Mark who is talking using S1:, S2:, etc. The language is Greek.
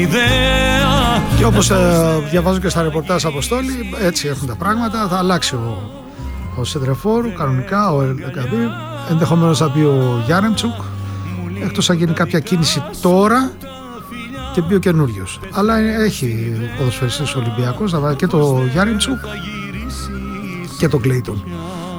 S1: Και όπως διαβάζω και στα ρεπορτάζ, Αποστόλη, έτσι έχουν τα πράγματα. Θα αλλάξει ο Σεντρεφόρ κανονικά, ο Ελκαμπή. Ενδεχομένως θα μπει ο Γιάρεμτσουκ, εκτός αν γίνει κάποια κίνηση τώρα και μπει ο καινούριος. Αλλά έχει ποδοσφαιριστές Ολυμπιακός, θα βάλει και το Γιάρεμτσουκ και τον Κλέιτον.